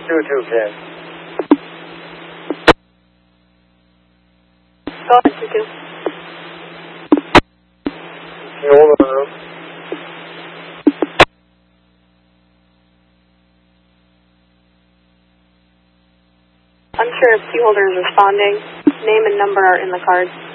2210. Go ahead, 22. Can you hold on a minute? Unsure if key holder is responding. Name and number are in the card.